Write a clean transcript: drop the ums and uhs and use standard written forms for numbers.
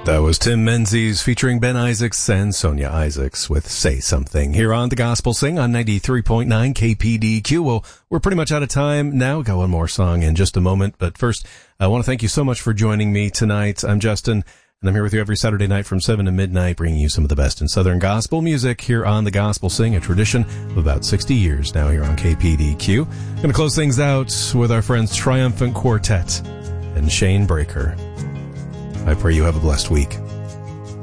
That was Tim Menzies featuring Ben Isaacs and Sonia Isaacs with Say Something here on The Gospel Sing on 93.9 KPDQ. Well, we're pretty much out of time now. Got one more song in just a moment. But first, I want to thank you so much for joining me tonight. I'm Justin, and I'm here with you every Saturday night from 7 to midnight, bringing you some of the best in Southern gospel music here on The Gospel Sing, a tradition of about 60 years now here on KPDQ. Going to close things out with our friends Triumphant Quartet and Shane Breaker. I pray you have a blessed week.